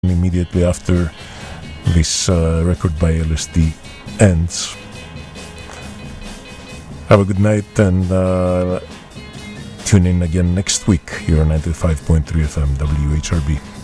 immediately after this record by LSD ends. Have a good night and tune in again next week here on 95.3 FM WHRB.